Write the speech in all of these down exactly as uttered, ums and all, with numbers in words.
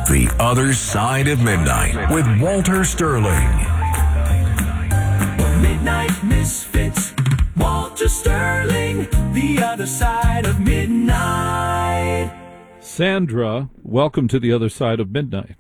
The Other Side of Midnight with Walter Sterling. Midnight Misfits, Walter Sterling, The Other Side of Midnight. Sandra, welcome to The Other Side of Midnight.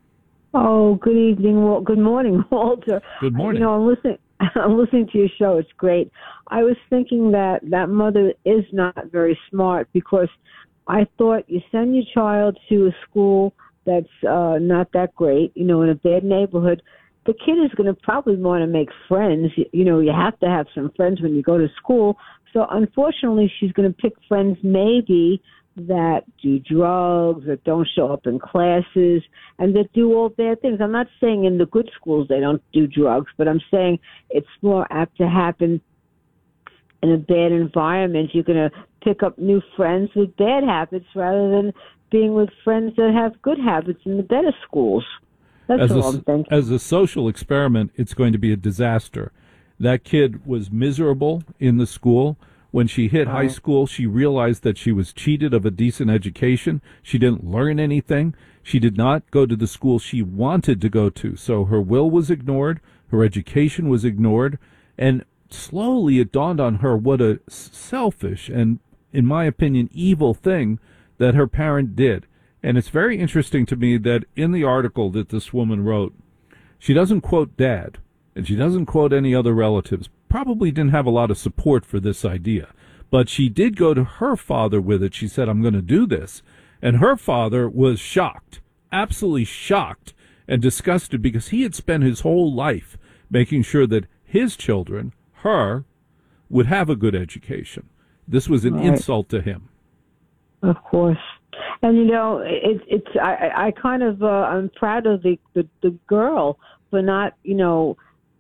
Oh, good evening. Well, good morning, Walter. Good morning. You know, I'm listening. I'm listening to your show. It's great. I was thinking that that mother is not very smart, because I thought you send your child to a school that's uh, not that great, you know, in a bad neighborhood. The kid is going to probably want to make friends. You, you know, you have to have some friends when you go to school. So unfortunately, she's going to pick friends maybe that do drugs, that don't show up in classes, and that do all bad things. I'm not saying in the good schools they don't do drugs, but I'm saying it's more apt to happen in a bad environment. You're going to pick up new friends with bad habits rather than being with friends that have good habits in the better schools. That's as all a, I'm thinking. As a social experiment, it's going to be a disaster. That kid was miserable in the school. When she hit high school, she realized that she was cheated of a decent education. She didn't learn anything. She did not go to the school she wanted to go to. So her will was ignored. Her education was ignored. And slowly it dawned on her what a selfish and, in my opinion, evil thing that her parent did. And it's very interesting to me that in the article that this woman wrote, she doesn't quote Dad, and she doesn't quote any other relatives. Probably didn't have a lot of support for this idea. But she did go to her father with it. She said, I'm going to do this. And her father was shocked, absolutely shocked and disgusted, because he had spent his whole life making sure that his children, her, would have a good education. This was an Right. insult to him. Of course. And, you know, it, it's, I, I kind of, uh, I'm proud of the, the, the girl for not, you know,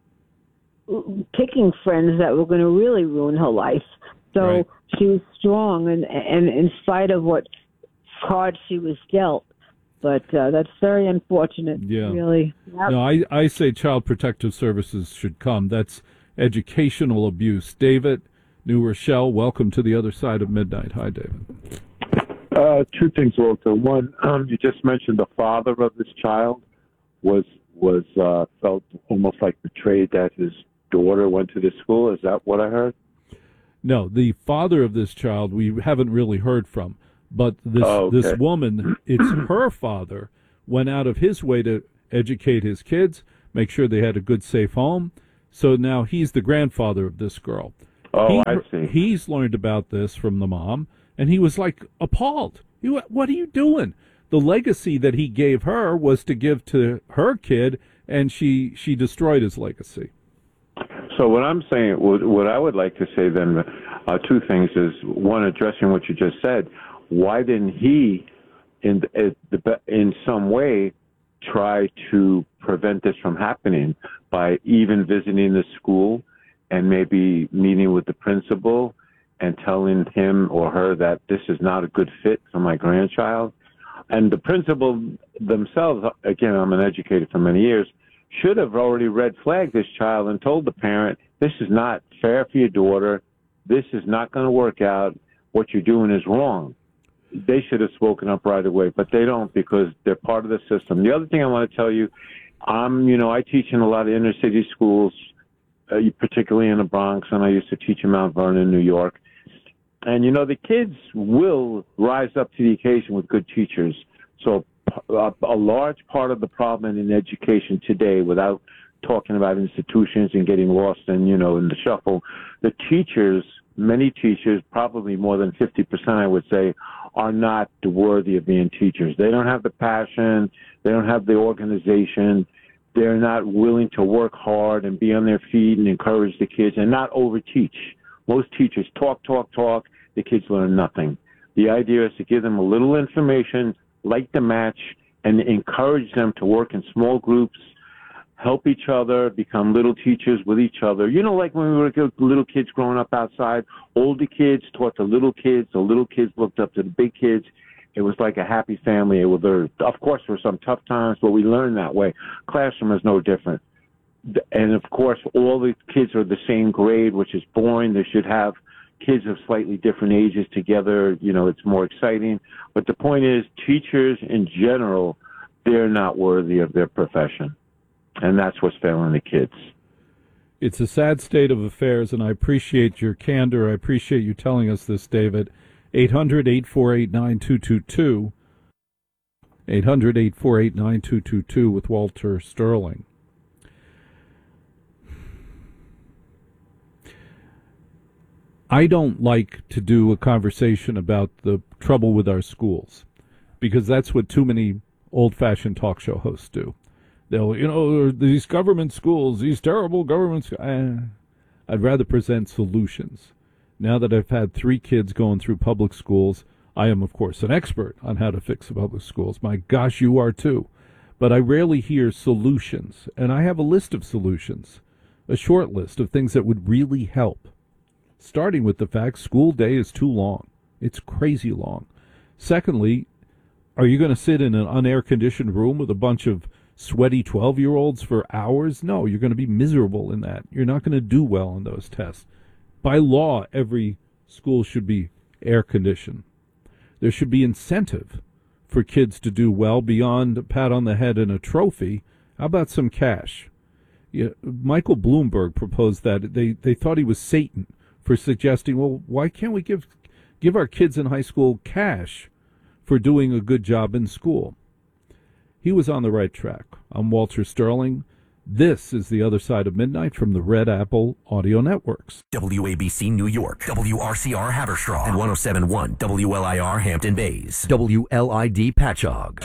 picking friends that were going to really ruin her life. So Right. she was strong, and, and in spite of what card she was dealt. But uh, that's very unfortunate, Yeah. really. Yep. No, I, I say Child Protective Services should come. That's educational abuse. David, New Rochelle, welcome to The Other Side of Midnight. Hi, David. Uh, two things, Walter. One, um, you just mentioned the father of this child was was uh, felt almost like betrayed that his daughter went to this school. Is that what I heard? No, the father of this child we haven't really heard from, but this Oh, okay. this woman, it's her father, went out of his way to educate his kids, make sure they had a good, safe home. So now he's the grandfather of this girl. Oh, He- I see. He's learned about this from the mom, and he was like appalled. He, went, what are you doing? The legacy that he gave her was to give to her kid, and she she destroyed his legacy. So what I'm saying, what, what I would like to say then, uh, two things is, one, addressing what you just said. Why didn't he, in in some way, try to prevent this from happening by even visiting the school and maybe meeting with the principal and telling him or her that this is not a good fit for my grandchild? And the principal themselves, again, I'm an educator for many years, should have already red flagged this child and told the parent, this is not fair for your daughter. This is not going to work out. What you're doing is wrong. They should have spoken up right away, but they don't, because they're part of the system. The other thing I want to tell you, I'm, you know, I teach in a lot of inner city schools, uh, particularly in the Bronx, and I used to teach in Mount Vernon, New York. And, you know, the kids will rise up to the occasion with good teachers. So a, a large part of the problem in education today, without talking about institutions and getting lost in, you know, in the shuffle, the teachers, many teachers, probably more than fifty percent, I would say, are not worthy of being teachers. They don't have the passion. They don't have the organization. They're not willing to work hard and be on their feet and encourage the kids and not overteach. Most teachers talk, talk, talk. The kids learn nothing. The idea is to give them a little information, light the match, and encourage them to work in small groups, help each other, become little teachers with each other. You know, like when we were little kids growing up outside, older kids taught the little kids, the little kids looked up to the big kids. It was like a happy family. It was there, of course, there were some tough times, but we learned that way. Classroom is no different. And, of course, all the kids are the same grade, which is boring. They should have kids of slightly different ages together. You know, it's more exciting. But the point is, teachers in general they're not worthy of their profession. And that's what's failing the kids. It's a sad state of affairs, and I appreciate your candor. I appreciate you telling us this, David. eight hundred, eight four eight, nine two two two. eight hundred, eight four eight, nine two two two with Walter Sterling. I don't like to do a conversation about the trouble with our schools, because that's what too many old-fashioned talk show hosts do. They'll, you know, these government schools, these terrible government schools. Eh, I'd rather present solutions. Now that I've had three kids going through public schools, I am, of course, an expert on how to fix the public schools. My gosh, you are too. But I rarely hear solutions, and I have a list of solutions, a short list of things that would really help. Starting with the fact school day is too long. It's crazy long. Secondly, are you going to sit in an unair-conditioned room with a bunch of sweaty twelve-year-olds for hours? No, you're going to be miserable in that. You're not going to do well on those tests. By law, every school should be air-conditioned. There should be incentive for kids to do well beyond a pat on the head and a trophy. How about some cash? Yeah, Michael Bloomberg proposed that. They, they thought he was Satan for suggesting, well, why can't we give give our kids in high school cash for doing a good job in school? He was on the right track. I'm Walter Sterling. This is The Other Side of Midnight from the Red Apple Audio Networks. W A B C New York, W R C R Haverstraw, and one oh seven point one W L I R Hampton Bays, W L I D Patchogue.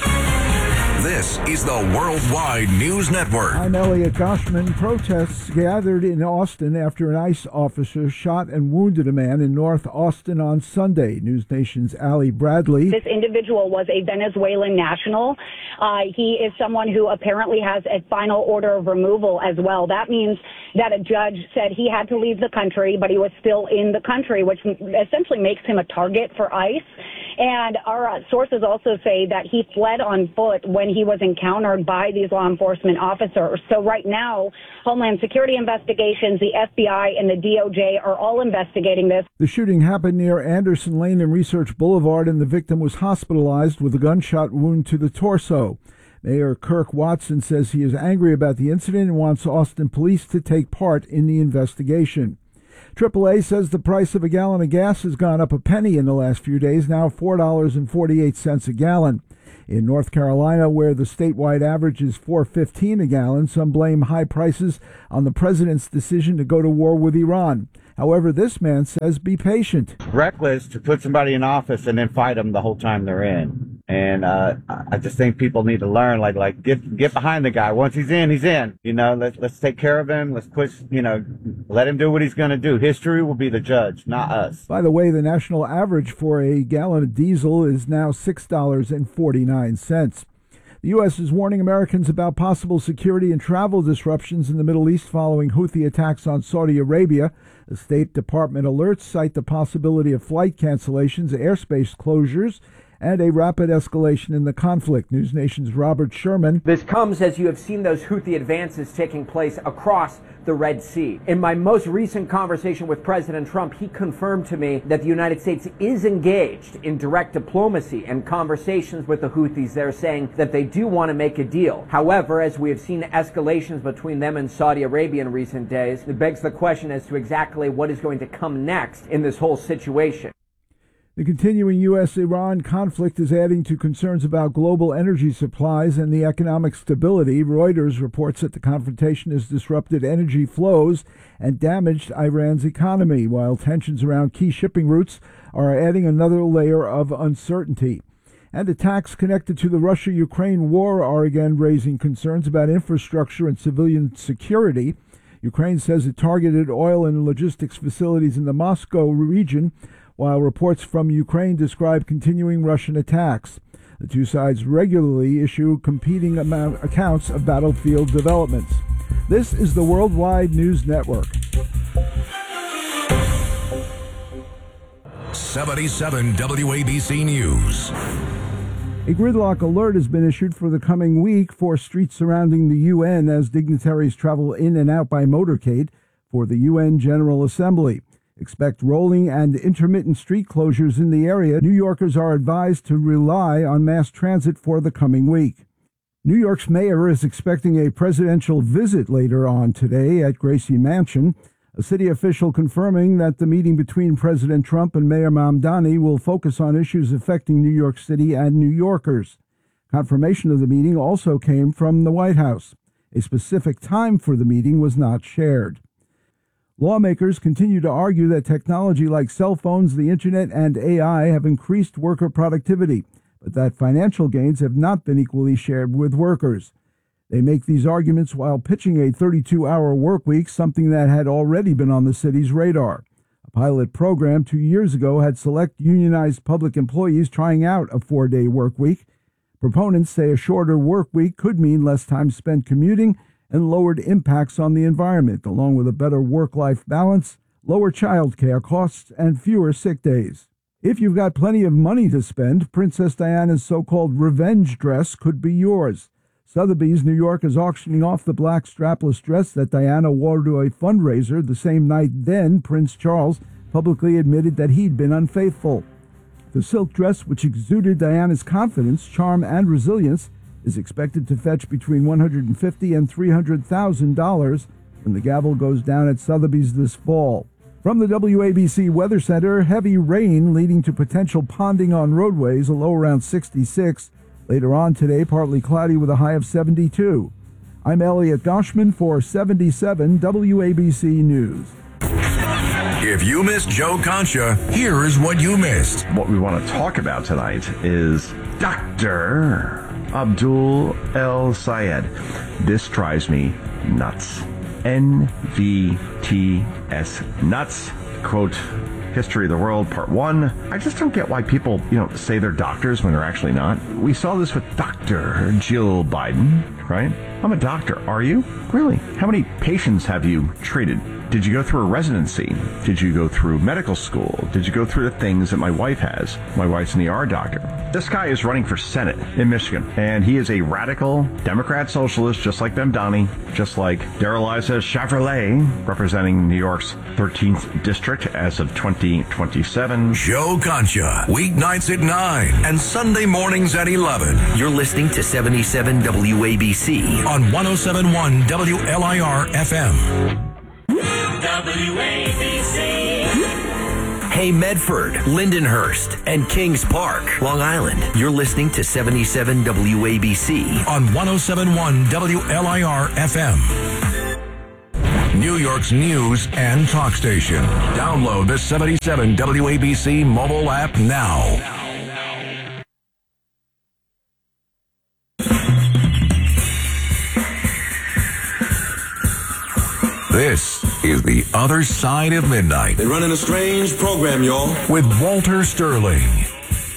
This is the Worldwide News Network. I'm Elliot Goshman. Protests gathered in Austin after an ICE officer shot and wounded a man in North Austin on Sunday. News Nation's Ali Bradley. This individual was a Venezuelan national. Uh, he is someone who apparently has a final order of removal as well. That means that a judge said he had to leave the country, but he was still in the country, which essentially makes him a target for ICE. And our uh, sources also say that he fled on foot when he was encountered by these law enforcement officers. So right now, Homeland Security investigations, the F B I, and the D O J are all investigating this. The shooting happened near Anderson Lane and Research Boulevard, and the victim was hospitalized with a gunshot wound to the torso. Mayor Kirk Watson says he is angry about the incident and wants Austin police to take part in the investigation. triple A says the price of a gallon of gas has gone up a penny in the last few days, now four dollars and forty-eight cents a gallon. In North Carolina, where the statewide average is four dollars and fifteen cents a gallon, some blame high prices on the president's decision to go to war with Iran. However, this man says be patient. Reckless to put somebody in office and then fight them the whole time they're in. And uh, I just think people need to learn, like, like get get behind the guy. Once he's in, he's in. You know, let's let's take care of him. Let's push, you know, let him do what he's going to do. History will be the judge, not us. By the way, the national average for a gallon of diesel is now six dollars and forty-nine cents. The U S is warning Americans about possible security and travel disruptions in the Middle East following Houthi attacks on Saudi Arabia. The State Department alerts cite the possibility of flight cancellations, airspace closures, and a rapid escalation in the conflict. News Nation's Robert Sherman. This comes as you have seen those Houthi advances taking place across the Red Sea. In my most recent conversation with President Trump, he confirmed to me that the United States is engaged in direct diplomacy and conversations with the Houthis. They're saying that they do want to make a deal. However, as we have seen escalations between them and Saudi Arabia in recent days, it begs the question as to exactly what is going to come next in this whole situation. The continuing U S Iran conflict is adding to concerns about global energy supplies and the economic stability. Reuters reports that the confrontation has disrupted energy flows and damaged Iran's economy, while tensions around key shipping routes are adding another layer of uncertainty. And attacks connected to the Russia-Ukraine war are again raising concerns about infrastructure and civilian security. Ukraine says it targeted oil and logistics facilities in the Moscow region, while reports from Ukraine describe continuing Russian attacks. The two sides regularly issue competing amount accounts of battlefield developments. This is the Worldwide News Network. seventy-seven W A B C News. A gridlock alert has been issued for the coming week for streets surrounding the U N as dignitaries travel in and out by motorcade for the U N General Assembly. Expect rolling and intermittent street closures in the area. New Yorkers are advised to rely on mass transit for the coming week. New York's mayor is expecting a presidential visit later on today at Gracie Mansion. A city official confirming that the meeting between President Trump and Mayor Mamdani will focus on issues affecting New York City and New Yorkers. Confirmation of the meeting also came from the White House. A specific time for the meeting was not shared. Lawmakers continue to argue that technology like cell phones, the internet, and A I have increased worker productivity, but that financial gains have not been equally shared with workers. They make these arguments while pitching a thirty-two hour work week, something that had already been on the city's radar. A pilot program two years ago had select unionized public employees trying out a four-day work week. Proponents say a shorter work week could mean less time spent commuting and lowered impacts on the environment, along with a better work-life balance, lower child care costs, and fewer sick days. If you've got plenty of money to spend, Princess Diana's so-called revenge dress could be yours. Sotheby's New York is auctioning off the black strapless dress that Diana wore to a fundraiser the same night then Prince Charles publicly admitted that he'd been unfaithful. The silk dress, which exuded Diana's confidence, charm, and resilience, is expected to fetch between one hundred fifty thousand dollars and three hundred thousand dollars when the gavel goes down at Sotheby's this fall. From the W A B C Weather Center, heavy rain leading to potential ponding on roadways, a low around sixty-six. Later on today, partly cloudy with a high of seventy-two. I'm Elliot Goshman for seventy-seven W A B C News. If you missed Joe Concha, here is what you missed. What we want to talk about tonight is Doctor Abdul El Sayed. This drives me nuts. N V T S, nuts. Quote, History of the World, Part one. I just don't get why people, you know, say they're doctors when they're actually not. We saw this with Doctor Jill Biden, right? I'm a doctor. Are you? Really? How many patients have you treated? Did you go through a residency? Did you go through medical school? Did you go through the things that my wife has? My wife's an E R doctor. This guy is running for Senate in Michigan, and he is a radical Democrat socialist, just like Mamdani, just like Darrell-Issa Chevrolet, representing New York's thirteenth district as of twenty twenty-seven. Joe Concha, weeknights at nine and Sunday mornings at eleven. You're listening to seventy-seven W A B C on one oh seven point one W L I R F M. W A B C. Hey Medford, Lindenhurst, and Kings Park, Long Island. You're listening to seventy-seven W A B C on one oh seven point one W L I R F M. New York's news and talk station. Download the seventy-seven W A B C mobile app now. This is The Other Side of Midnight. They're running a strange program, y'all. With Walter Sterling.